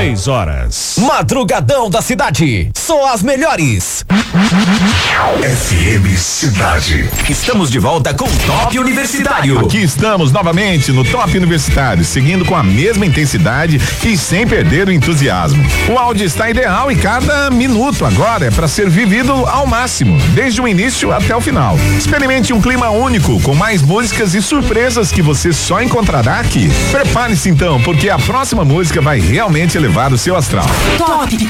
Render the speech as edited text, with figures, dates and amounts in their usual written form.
6 horas. Madrugadão da cidade. Só as melhores. FM Cidade. Estamos de volta com o Top Universitário. Aqui estamos novamente no Top Universitário, seguindo com a mesma intensidade e sem perder o entusiasmo. O áudio está ideal e cada minuto agora é para ser vivido ao máximo, desde o início até o final. Experimente um clima único, com mais músicas e surpresas que você só encontrará aqui. Prepare-se então, porque a próxima música vai realmente elevar o seu astral. Top